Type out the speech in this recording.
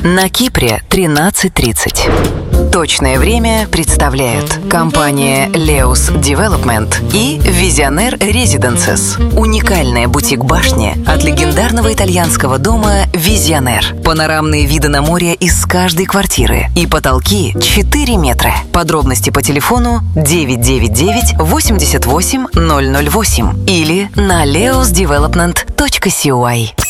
На Кипре 13:30. Точное время представляют компания Leus Development и Visionaire Residences. Уникальная бутик-башня от легендарного итальянского дома Visionaire. Панорамные виды на море из каждой квартиры и потолки 4 метра. Подробности по телефону 999 88 008 или на leusdevelopment.coy.